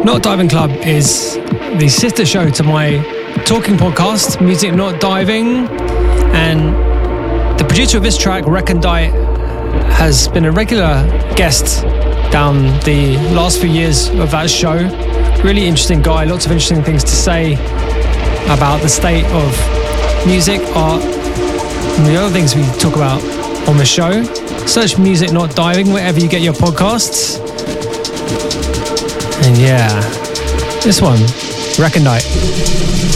Not Diving Club is the sister show to my talking podcast, Music Not Diving, and the producer of this track, Recondite, has been a regular guest down the last few years of that show. Really interesting guy, lots of interesting things to say about the state of music, art, and the other things we talk about on the show. Search Music Not Diving wherever you get your podcasts. And yeah, this one, Recondite.